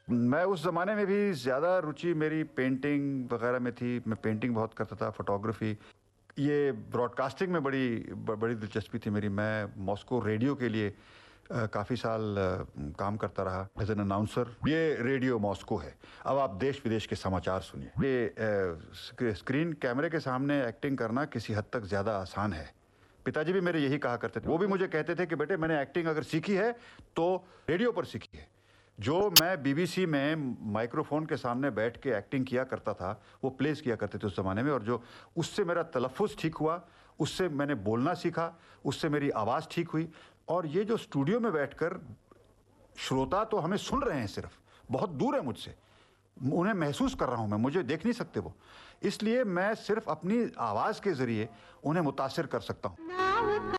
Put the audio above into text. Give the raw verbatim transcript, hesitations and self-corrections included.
मैं उस ज़माने में भी ज़्यादा रुचि मेरी पेंटिंग वगैरह में थी। मैं पेंटिंग बहुत करता था, फ़ोटोग्राफ़ी। ये ब्रॉडकास्टिंग में बड़ी ब बड़ी दिलचस्पी थी मेरी। मैं मॉस्को रेडियो के लिए अ, काफ़ी साल अ, काम करता रहा एज़ एन अनाउंसर। ये रेडियो मॉस्को है। अब आप देश-विदेश के समाचार सुनिए। ये अ, स्क स्क्रीन कैमरे के सामने एक्टिंग करना किसी हद तक ज़्यादा आसान है। पिताजी भी मेरे यही कहा करते थे। वो भी मुझे कहते थे कि बेटे मैंने एक्टिंग अगर सीखी है, तो रेडियो पर सीखी है। जो मैं बीबीसी में माइक्रोफ़ोन के सामने बैठ के एक्टिंग किया करता था, वो प्लेज़ किया करते थे उस ज़माने में और जो उससे मेरा तलफ़्फ़ुज़ ठीक हुआ, उससे मैंने बोलना सीखा, उससे मेरी आवाज़ ठीक हुई और ये जो स्टूडियो में बैठकर श्रोता तो हमें सुन रहे हैं सिर्फ़, बहुत दूर है मुझसे। उन्हें महसूस कर रहा हूँ मैं, मुझे देख नहीं सकते वो। इसलिए मैं सिर्फ़ अपनी आवाज़ के ज़रिए उन्हें मुतासिर कर सकता हूँ।